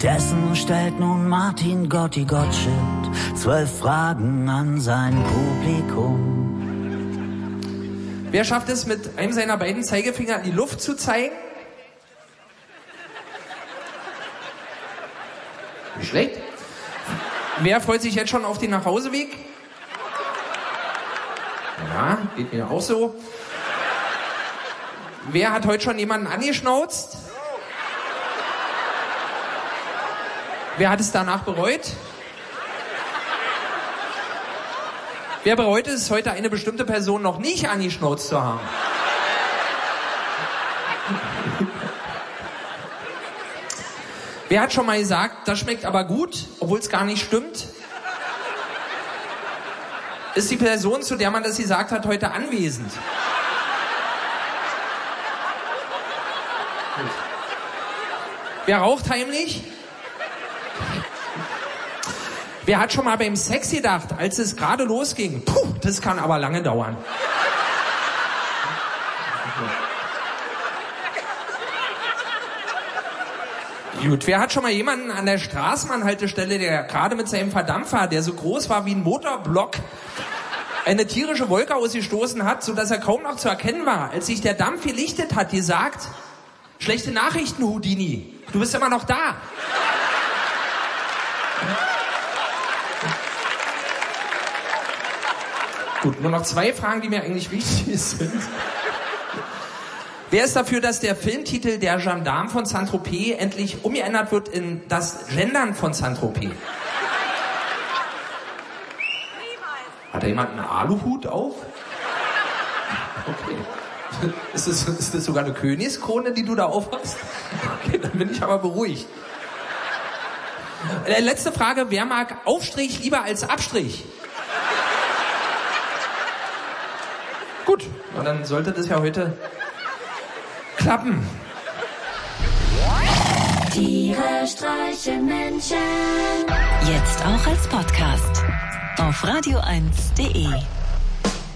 Stattdessen stellt nun Martin Gotti Gottschild 12 Fragen an sein Publikum. Wer schafft es, mit einem seiner beiden Zeigefinger in die Luft zu zeigen? Nicht schlecht. Wer freut sich jetzt schon auf den Nachhauseweg? Ja, geht mir auch so. Wer hat heute schon jemanden angeschnauzt? Wer hat es danach bereut? Wer bereut es, heute eine bestimmte Person noch nicht angeschnauzt zu haben? Wer hat schon mal gesagt, das schmeckt aber gut, obwohl es gar nicht stimmt? Ist die Person, zu der man das gesagt hat, heute anwesend? Gut. Wer raucht heimlich? Wer hat schon mal beim Sex gedacht, als es gerade losging? Puh, das kann aber lange dauern. Gut, wer hat schon mal jemanden an der Straßenbahnhaltestelle, der gerade mit seinem Verdampfer, der so groß war wie ein Motorblock, eine tierische Wolke ausgestoßen hat, sodass er kaum noch zu erkennen war, als sich der Dampf gelichtet hat, gesagt, schlechte Nachrichten, Houdini, du bist immer noch da. Gut, nur noch 2 Fragen, die mir eigentlich wichtig sind. Wer ist dafür, dass der Filmtitel Der Gendarme von Saint-Tropez endlich umgeändert wird in Das Gendern von Saint-Tropez? Hat da jemand einen Aluhut auf? Okay. Ist das sogar eine Königskrone, die du da aufhast? Okay, dann bin ich aber beruhigt. Letzte Frage, wer mag Aufstrich lieber als Abstrich? Gut, und dann sollte das ja heute klappen. Tiere streichen Menschen. Jetzt auch als Podcast auf radio1.de.